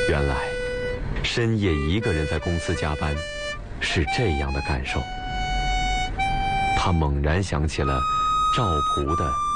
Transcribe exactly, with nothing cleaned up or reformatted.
原来，深夜一个人在公司加班，是这样的感受。他猛然想起了赵璞的